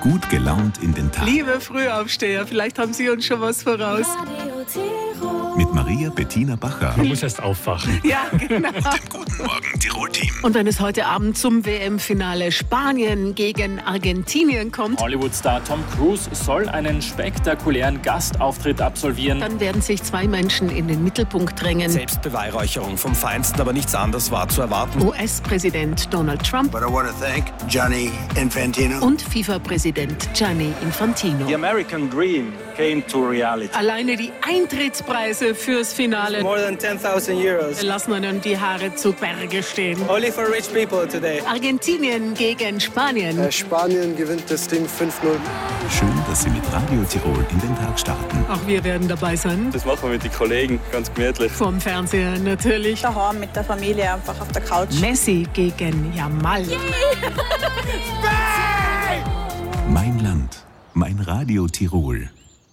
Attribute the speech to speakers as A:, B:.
A: gut gelaunt in den Tag.
B: Liebe Frühaufsteher, vielleicht haben Sie uns schon was voraus.
A: Mit Maria Bettina Bacher.
C: Man muss erst aufwachen.
B: Ja, genau.
A: Und dem Guten Morgen Tirol-Team.
B: Und wenn es heute Abend zum WM-Finale Spanien gegen Argentinien kommt,
D: Hollywood-Star Tom Cruise soll einen spektakulären Gastauftritt absolvieren.
B: dann werden sich zwei Menschen in den Mittelpunkt drängen.
E: Selbstbeweihräucherung vom Feinsten, aber nichts anderes war zu erwarten.
B: US-Präsident Donald Trump
F: But I want to thank Gianni Infantino.
B: und FIFA-Präsident Gianni Infantino.
G: The American dream came to reality.
B: Alleine die Eintrittspreise fürs Finale
H: More than 10,000 euros.
B: lassen einem die Haare zu Berge stehen.
H: Only for rich people today.
B: Argentinien gegen Spanien.
I: Spanien gewinnt das Ding 5-0.
A: Schön, dass Sie mit Radio Tirol in den Tag starten.
B: Auch wir werden dabei sein.
G: Das machen wir mit den Kollegen, ganz gemütlich.
B: Vom Fernseher natürlich.
J: Daheim mit der Familie, einfach auf der Couch.
B: Messi gegen Jamal.
A: Mein Land, mein Radio Tirol.